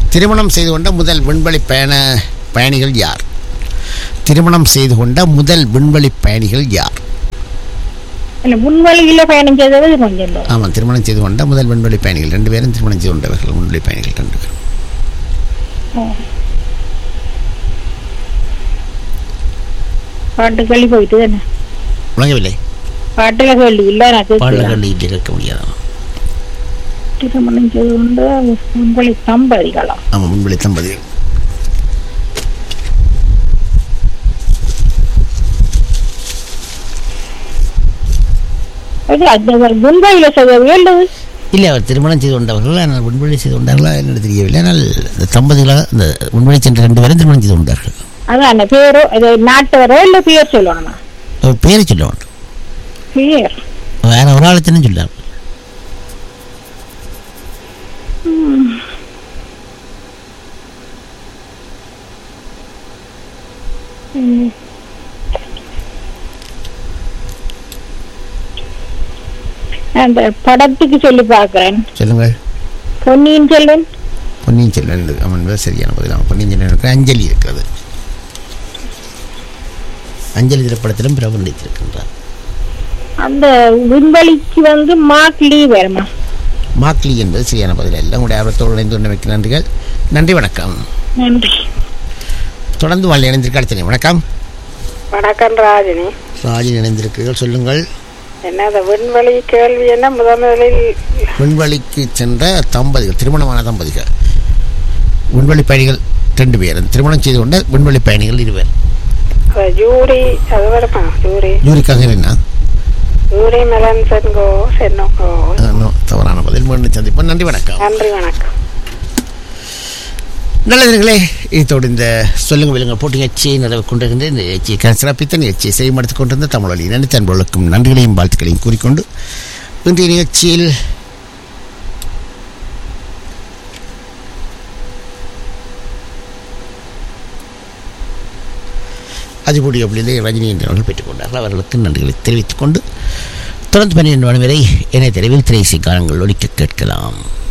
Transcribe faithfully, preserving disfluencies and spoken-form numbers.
திருமணம் செய்து கொண்ட முதல் விண்வெளி பயண பயணிகள் யார்? திருமணம் செய்து கொண்ட முதல் விண்வெளி பயணிகள் யார்? விண்வெளியில பயணம் செய்தது கொஞ்சம். ஆமாம், திருமணம் செய்து கொண்ட முதல் விண்வெளி பயணிகள் ரெண்டு பேரும் திருமணம் செய்து கொண்டவர்கள். விண்வெளி பயணிகள் ரெண்டு பேரும். பாட்டு கேள்வி போயிட்டு தானே விளங்கவில்லை. பாட்டுல கேள்வி இல்ல, பாடல கேள்வி கேட்க முடியாது. திருமணம் செய்து கொண்ட விண்வெளி தம்பதிகளா? ஆமாம், விண்வெளி தம்பதிகள். விண்வெளியில செய்தது இல்லை, அவர் திருமணம் செய்து கொண்டவர்கள். ஆனால் விண்வெளி செய்து கொண்டார்களா என்ன தெரியவில்லை. ஆனால் இந்த தம்பதிகளாக இந்த விண்வெளி சென்ற ரெண்டு பேரும் திருமணம் செய்து கொண்டார்கள். அதான் பேரோ நாட்டவரோ இல்லை பேர் சொல்லணுமா? பேரை சொல்ல வேண்டும். பேர் வேற ஒரு ஆளத்தினு சொல்லார். அந்த படத்துக்கு சொல்லி பார்க்கிறேன். சொல்லுங்கள். பொன்னியின் செல்வன். பொன்னியின் செல்வன் அவன் சரியான பதிலாக பொன்னியின் செல்வன் இருக்கிற அஞ்சலி இருக்கிறது. அஞ்சலி திரைப்படத்திலும் பிரபு நடித்திருக்கின்றார். அந்த விண்வெளிக்கு வந்து மாக்லி வருமா? மாக்லி என்பது சரியான பதில் அல்ல. உங்களுடைய ஆர்வத்தோடு இணைந்து கொண்டு வைக்க நன்றிகள். நன்றி, வணக்கம். நன்றி. தொடர்ந்து வாழ் இணைந்திருக்காள். வணக்கம். வணக்கம் ராஜினி. ராஜினி இணைந்திருக்கிறீர்கள், சொல்லுங்கள். என்ன விண்வெளி கேள்வி? என்ன முதலில் விண்வெளிக்கு சென்ற தம்பதிகள், திருமணமான தம்பதிகள், விண்வெளி பயணிகள் ரெண்டு பேர், திருமணம் செய்து கொண்ட விண்வெளி பயணிகள் இருவர். யூரி அது வருமா? யூரி யூரிக்காக என்ன? யூரி மெலன்சன்கோ சென்னோகோ. தவறான பதில். மீண்டும் சந்திப்போம். நன்றி, வணக்கம். நன்றி, வணக்கம். நல்லதுங்களே, இதோடு இந்த சொல்லுங்க விழுங்க போட்டி எச்சியை நிறைவு கொண்டிருக்கின்ற இந்த எச்சியை சிறப்பித்த எச்சியை செய்யும் எடுத்துக் கொண்டிருந்த தமிழொலி நினைத்த அன்பர்களுக்கும் நன்றிகளையும் வாழ்த்துக்களையும் கூறிக்கொண்டு இன்றைய நிகழ்ச்சியில் அதிபூடி அப்படியிலே ரஜினி என்றவர்கள் பெற்றுக்கொண்டார்கள். அவர்களுக்கு நன்றிகளை தெரிவித்துக் கொண்டு தொடர்ந்து பன்னிரண்டு மணி வரை இணைய தெளிவில் திரைசை காலங்கள் ஒலிக்க கேட்கலாம்.